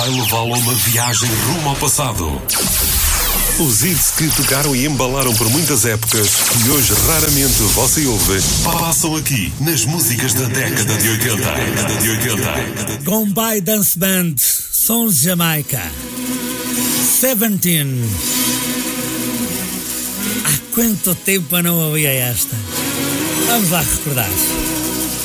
vai levá-lo a uma viagem rumo ao passado. Os hits que tocaram e embalaram por muitas épocas e hoje raramente você ouve, passam aqui nas músicas da década de 80. Gombay Dance Band, Sons de Jamaica. 17. Há quanto tempo eu não ouvia esta? Vamos lá recordar.